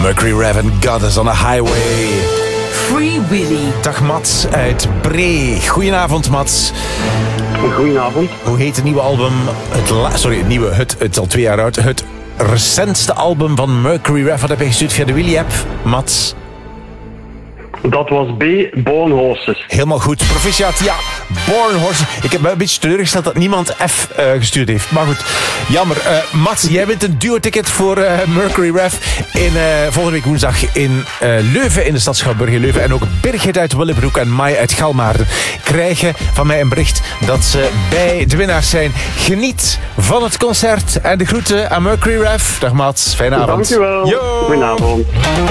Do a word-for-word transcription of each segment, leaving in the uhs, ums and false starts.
Mercury Rev en Goddess on a Highway. Free Willy. Dag Mats uit Bree. Goedenavond Mats. Goedenavond. Hoe heet het nieuwe album? Het la- Sorry, het nieuwe, het, het is al twee jaar oud. Het recentste album van Mercury Rev. Wat heb je gestuurd via de Willy-app, Mats? Dat was B, Born Horses. Helemaal goed. Proficiat, ja. Born Horses. Ik heb me een beetje teleurgesteld dat niemand F uh, gestuurd heeft. Maar goed, jammer. Uh, Mats, jij wint een duo-ticket voor uh, Mercury Rev in, uh, volgende week woensdag in uh, Leuven, in de stad Schouwburg in Leuven. En ook Birgit uit Willebroek en Mai uit Galmaarden krijgen van mij een bericht dat ze bij de winnaars zijn. Geniet van het concert en de groeten aan Mercury Rev. Dag Mats, fijne avond. Dankjewel. Yo. Goedenavond.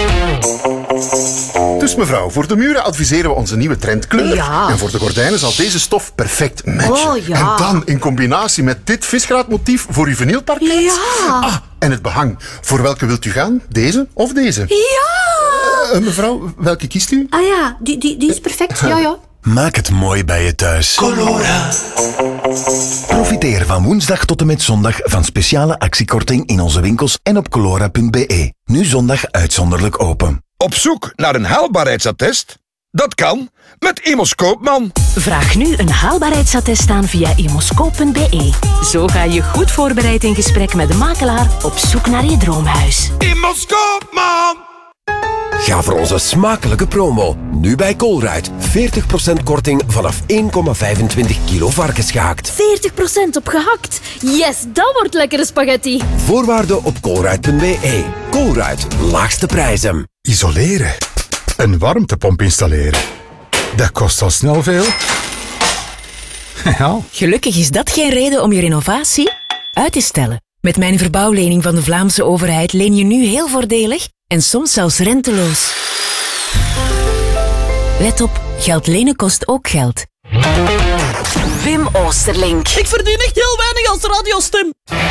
Dus mevrouw, voor de muren adviseren we onze nieuwe trendkleur. Ja. En voor de gordijnen zal deze stof perfect matchen. Oh, ja. En dan in combinatie met dit visgraatmotief voor uw vinylparket. Ja. Ah, en het behang. Voor welke wilt u gaan? Deze of deze? Ja! Uh, mevrouw, welke kiest u? Ah ja, die, die, die is perfect. Ja, ja. Maak het mooi bij je thuis. Colora. Profiteer van woensdag tot en met zondag van speciale actiekorting in onze winkels en op colora punt be. Nu zondag uitzonderlijk open. Op zoek naar een haalbaarheidsattest? Dat kan met Immos Koopman. Vraag nu een haalbaarheidsattest aan via immoscoop punt be. Zo ga je goed voorbereid in gesprek met de makelaar op zoek naar je droomhuis. Immos Koopman! Ga voor onze smakelijke promo. Nu bij Colruyt. veertig procent korting vanaf één komma vijfentwintig kilo varkensgehaakt. veertig procent op gehakt. Yes, dat wordt lekkere spaghetti. Voorwaarden op colruyt punt be. Colruyt, laagste prijzen. Isoleren. Een warmtepomp installeren. Dat kost al snel veel. Ja. Gelukkig is dat geen reden om je renovatie uit te stellen. Met mijn verbouwlening van de Vlaamse overheid leen je nu heel voordelig en soms zelfs renteloos. Let op, geld lenen kost ook geld. Wim Oosterlink. Ik verdien echt heel weinig als radiostem.